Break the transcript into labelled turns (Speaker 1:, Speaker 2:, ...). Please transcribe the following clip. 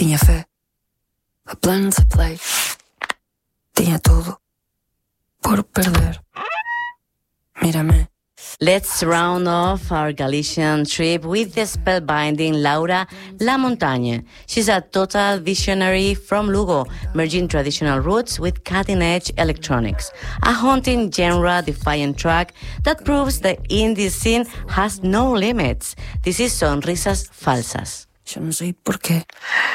Speaker 1: Tinha fé, a plans, a play. Tinha tudo por perder. Mírame.
Speaker 2: Let's round off our Galician trip with the spellbinding Laura La Montagne. She's a total visionary from Lugo, merging traditional roots with cutting-edge electronics. A haunting genre-defying track that proves the indie scene has no limits. This is Sonrisas Falsas.
Speaker 1: Yo no sé por qué.